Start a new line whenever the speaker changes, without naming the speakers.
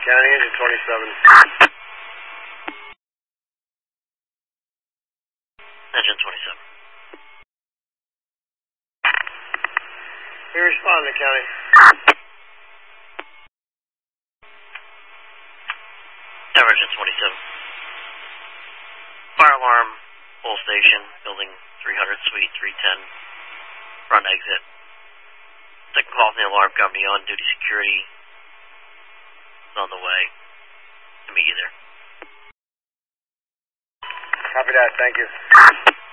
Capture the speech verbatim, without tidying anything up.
County, engine twenty-seven.
Engine twenty-seven.
We respond to County.
Engine twenty-seven. Fire alarm, full station, building three hundred, suite three ten, front exit. Second call from the alarm company, on duty security is on the way to meet you there.
Copy that, thank you.